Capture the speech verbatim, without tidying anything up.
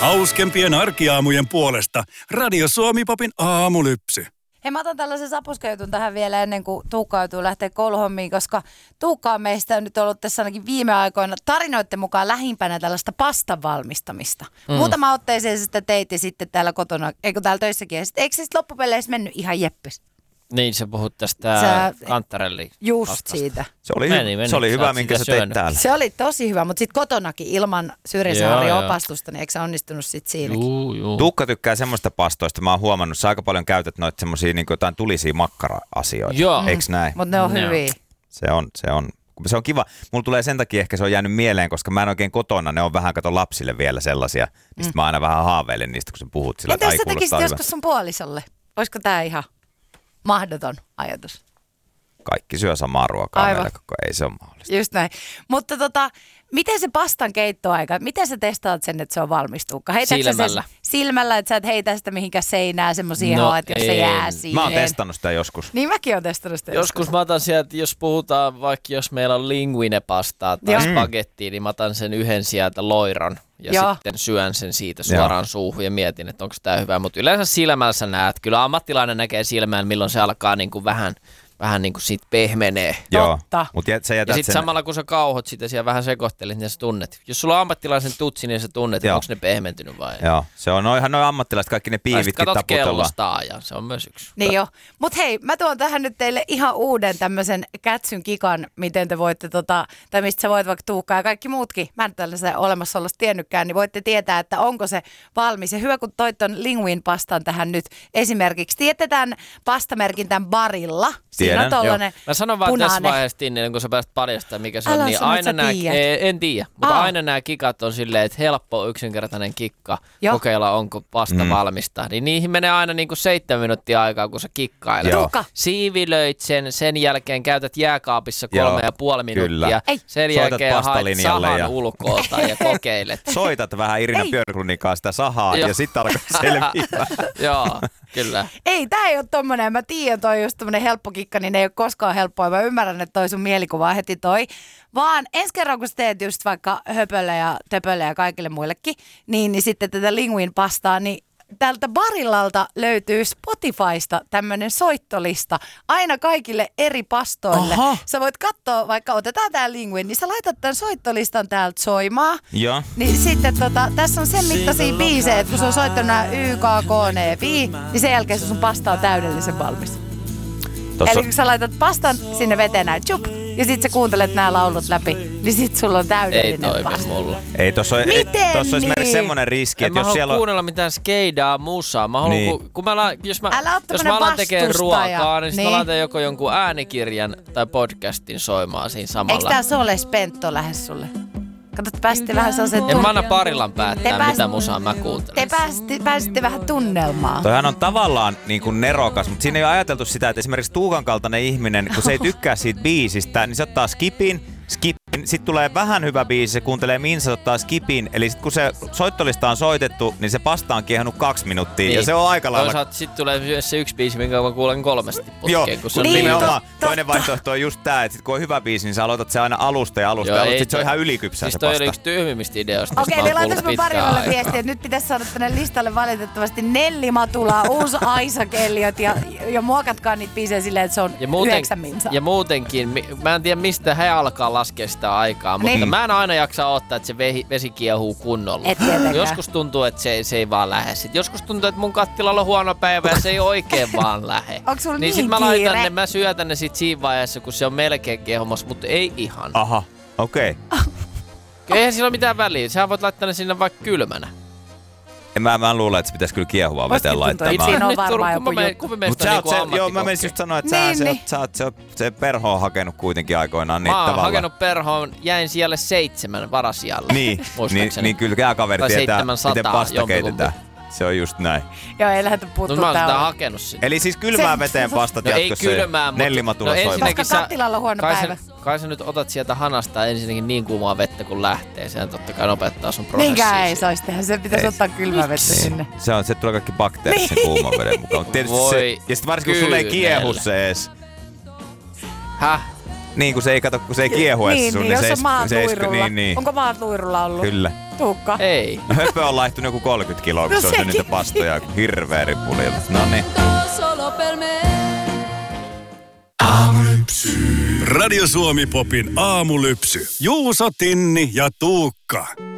Hauskempien arkiaamujen puolesta Radio Suomi-popin aamulypsy. Hei, mä otan tällaisen sapuskajutun tähän vielä ennen kuin Tuukka joutuu lähteä kouluhommiin, koska Tuukka on meistä nyt ollut tässä ainakin viime aikoina tarinoiden mukaan lähimpänä tällaista pastan valmistamista. Mm. Muutama otteeseen sitä teit ja sitten täällä kotona, eikö täällä töissäkin, ja sit, eikö se sitten loppupeleissä mennyt ihan jeppis? Niin, sä puhut tästä Sä, kantarelli. Just pastasta. Siitä. Se oli, meni, meni, se oli hyvä, minkä sä teit täällä. Se oli tosi hyvä, mutta sitten kotonakin ilman Syrjäsaarin opastusta, niin eikö se onnistunut sitten siinäkin? Juu, juu. Tuukka tykkää semmoista pastoista. Mä oon huomannut, sä aika paljon käytät noita semmosia niin kuin jotain tulisia makkara-asioita. Joo. Eiks näin? Mutta ne on Joo. hyviä. Se on, se on. Se on kiva. Mulla tulee sen takia ehkä se on jäänyt mieleen, koska mä en oikein kotona. Ne on vähän, kato lapsille vielä sellaisia. Mm. Mä aina vähän haaveilen niistä, kun sä puhut sillä. Entä jos sä tekisit joskus sun puolisolle? Olisiko tää ihan mahdoton ajatus? Kaikki syö samaa ruokaa meillä koko, ei se ole mahdollista. Just näin. Mutta tota, miten se pastan keittoaika, miten sä testaat sen, että se on valmis, Tuukka? Silmällä. Sen silmällä, että sä et heitä sitä mihinkään seinään semmosia no, että jos se jää siihen. Mä oon testannut sitä joskus. Niin mäkin oon testannut sitä joskus. Joskus mä otan sieltä, jos puhutaan vaikka jos meillä on linguine-pastaa tai Joo. spagettia, niin mä otan sen yhden sieltä loiron. Ja Joo. sitten syön sen siitä suoraan Joo. suuhun ja mietin, että onko tämä hyvä. Mutta yleensä silmällä sä näet. Kyllä ammattilainen näkee silmään, milloin se alkaa niin kuin vähän, vähän niin kuin siitä pehmenee. Joo. Totta. Mut jät, sä jätät ja sitten sen... samalla kun sä kauhot sitä siellä vähän sekoittelit, niin sä tunnet. Jos sulla on ammattilaisen tutsi, niin sä tunnet, että onko ne pehmentynyt vai ei. Joo, se on noihan noi ammattilaiset, kaikki ne piivitkin taputellaan. Katot kellosta ajan, se on myös yksi. Niin jo. Mut hei, mä tuon tähän nyt teille ihan uuden tämmöisen kätsyn kikan, miten te voitte, tota, tai mistä sä voit vaikka Tuukka ja kaikki muutkin, mä en tällaisen olemassaolosta tiennytkään, niin voitte tietää, että onko se valmis. Ja hyvä, kun toit ton linguine pastan tähän nyt esimerkiksi. Tiedätte tämän pastamerkin tämän Barilla. Siinä on tollanen Mä sanon vaan punainen. tässä vaiheessa, Tinni, kun sä pääset paljastamaan, mikä se Älä on, niin sano, aina että nää, tiedät. ei, en tiedä, mutta Aa. aina nämä kikat on silleen, että helppo, yksinkertainen kikka, Joo. kokeilla onko pasta mm. valmista. Niin niihin menee aina niin kuin seitsemän minuuttia aikaa, kun sä kikkailet. Tuukka. Siivilöit sen, sen jälkeen käytät jääkaapissa kolme Joo, ja puoli minuuttia. Ei. Sen Soitat jälkeen haet pastalinjalle sahan ja- ulkoolta ja kokeilet. Soitat vähän Irina Ei. Björklundin kanssa sitä sahaa Joo. ja sitten alkaa selviää. Joo, kyllä. Ei, tää ei ole tommonen. Mä tiedän, toi on just tommonen helppo kikka, niin ne ei ole koskaan helppoa. Mä ymmärrän, että toi sun mielikuva on heti toi. Vaan ensi kerran, kun sä teet just vaikka höpölle ja töpölle ja kaikille muillekin, niin, niin sitten tätä linguine pastaa, niin tältä Barillalta löytyy Spotifysta tämmönen soittolista aina kaikille eri pastoille. Aha. Sä voit katsoa, vaikka otetaan tää linguine, niin sä laitat tämän soittolistan täältä soimaan. Joo. Niin sitten tota, tässä on sen mittaisia biisejä, että kun se on soittanut nää Y, K, K, N, F, I, niin sen jälkeen se sun pasta on täydellisen valmis. Tossa... Eli kun sä laitat pastan sinne veteen näin, tjup, ja sit sä kuuntelet nämä laulut läpi, niin sit sulla on Ei täydellinen toimi pasta. mulla. Ei, tossa on, Miten tossa on esimerkiksi niin? semmoinen riski, En että mä jos halua siellä on... kuunnella mitään skeidaa, musaa. Mä haluan, Niin. kun, kun mä, la, jos mä, Älä oo jos tämmönen mä alan tekemään vastustaja. ruokaa, niin, sit Niin. mä laitan joko jonkun äänikirjan tai podcastin soimaan siinä samalla. Eikö tää Sole Spento lähes sulle? Kato, te pääsitte vähän sellaisen... En mä anna Parilan päättää, Te pääs- mitä musaa mä kuuntelen. Te pääsitte, pääsitte vähän tunnelmaan. Toihan on tavallaan niin kuin nerokas, mutta siinä ei ole ajateltu sitä, että esimerkiksi Tuukan kaltainen ihminen, kun se ei tykkää siitä biisistä, niin se ottaa skipin, skipin, sitten tulee vähän hyvä biisi, se kuuntelee mihin se ottaa skipin, eli sitten kun se soittolista on soitettu, niin se pasta on kiehunut kaksi minuuttia, niin. Ja se on aika lailla... Toisaalta sitten tulee myös se yksi biisi, minkä mä kuulen kolmesti Joo, putkeen, kun se on kun niin nimenomaan totta. toinen vaihtoehto on just tää, että sit kun on hyvä biisi, niin sä aloitat se aina alusta ja alusta, Joo, ja ei sit se on toi- ihan ylikypsää Siis se toi pasta. oli yksi tyhmimmistä ideoista, Okei, mistä niin mä oon laitais kuullut mun pitkään Parilalle aikaa. viestiä, että nyt pitäisi saada tänne listalle valitettavasti Nelli Matula, uusi Isaac Elliot ja, ja muokatkaa niitä biisejä silleen, että se on Ja, muuten, yhdeksän minsa. ja muutenkin, mi- mä en tiedä mistä he alkaa laskea sitä aikaa, mutta Niin. mä en aina jaksa odottaa, että se vehi, vesi kiehuu kunnolla. Et tietenkään. Joskus tuntuu, että se, se ei vaan lähde. Sitten joskus tuntuu, että mun kattilalla on huono päivä ja se ei oikein vaan lähde. Onks sulla niin niin sit mä laitan kiire? ne, mä syötän ne sit siinä vaiheessa, kun se on melkein kiehumassa, mutta ei ihan. Aha, okei. Okay. Eihän sillä ole mitään väliä. Sä voit laittaa ne sinne vaikka kylmänä. Mä, mä luulen, että se pitäisi kyllä kiehuvaa veteen Mustakin tuntuu, laittamaan. Siinä on Nyt varmaan Turku, joku kun mä- juttu. kun me Mut meistä sä on oot niinku se, joo, mä ammattikokki. menisin just sanoa, että Niin, sä, niin. sä, oot, sä, oot, se perho on hakenut kuitenkin aikoinaan niitä Mä oon tavallaan. hakenut perhoon, jäin siellä seitsemän varasijalle. Niin, niin, muistaakseni. niin kyllä kaveri Tai tietää, seitsemänsataa miten pasta jompikumpi. keitetään. Se on just näin. Joo, ei lähdetä No puuttua mä oon sitä täällä. hakenut sinne. Eli siis kylmään Se- veteen pastat No ei jatkossa. kylmää, mutta... Nellimatula no soimaan. ensinnäkin Koska sä- kattilalla on huono kai päivä. Sä, kai sä nyt otat sieltä hanasta ensinnäkin niin kuumaa vettä kun lähtee. Sehän totta kai nopeuttaa sun prosessia. Niinkään ei siinä. saisi tehdä, se pitäisi Ei. ottaa kylmää vettä sinne. Se on, se tulee kaikki bakteerit sen kuuman veden mukaan. Mut tietysti Voi se, ja sit varsinkin kun sulle ei kyynel. kiehu se ees. Häh? Niin, kun se ei kato, kun se ei kiehuessa niin, sun, niin, niin jos se on maat se luirulla. Niin, niin. Onko maat luirulla ollut? Kyllä. Tuukka. Ei. No höpö on laihtunut joku kolmekymmentä kiloa, kun No se on sekin. niitä pastoja hirveä ripulilla. No niin. Radio Suomi Popin aamulypsy. Juuso, Tinni ja Tuukka.